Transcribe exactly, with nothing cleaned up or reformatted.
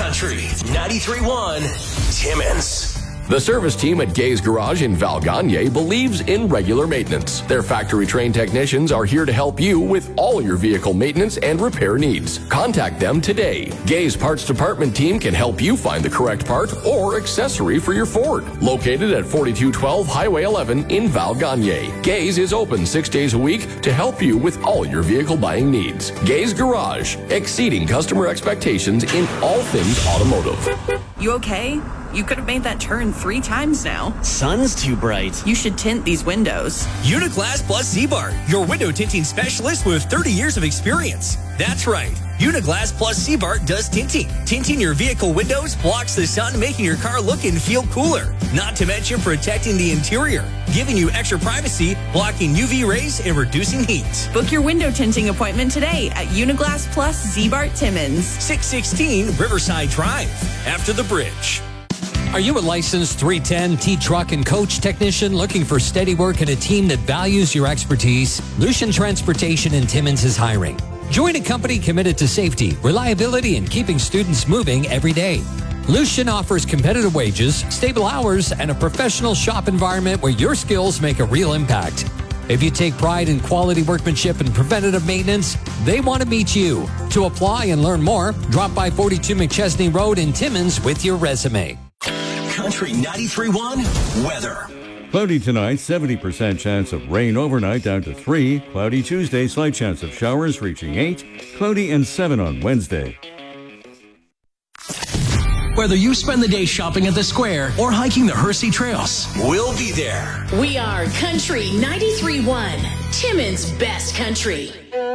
Country ninety-three point one Timmins. The service team at Gay's Garage in Val Gagne believes in regular maintenance. Their factory-trained technicians are here to help you with all your vehicle maintenance and repair needs. Contact them today. Gay's Parts Department team can help you find the correct part or accessory for your Ford. Located at forty-two twelve Highway eleven in Val Gagne. Gay's is open six days a week to help you with all your vehicle buying needs. Gay's Garage, exceeding customer expectations in all things automotive. You okay? You could have made that turn three times now. Sun's too bright. You should tint these windows. Uniglass plus Z-Bart, your window tinting specialist with thirty years of experience. That's right. Uniglass plus Z-Bart does tinting. Tinting your vehicle windows blocks the sun, making your car look and feel cooler. Not to mention protecting the interior, giving you extra privacy, blocking U V rays, and reducing heat. Book your window tinting appointment today at Uniglass Plus Z-Bart Timmins. six sixteen Riverside Drive, after the bridge. Are you a licensed three ten T-Truck and Coach technician looking for steady work and a team that values your expertise? Lucian Transportation in Timmins is hiring. Join a company committed to safety, reliability, and keeping students moving every day. Lucian offers competitive wages, stable hours, and a professional shop environment where your skills make a real impact. If you take pride in quality workmanship and preventative maintenance, they want to meet you. To apply and learn more, drop by forty-two McChesney Road in Timmins with your resume. Country ninety-three point one weather. Cloudy tonight, seventy percent chance of rain overnight down to three. Cloudy Tuesday, slight chance of showers reaching eight. Cloudy and seven on Wednesday. Whether you spend the day shopping at the square or hiking the Hersey Trails, we'll be there. We are Country ninety-three point one, Timmins' best country.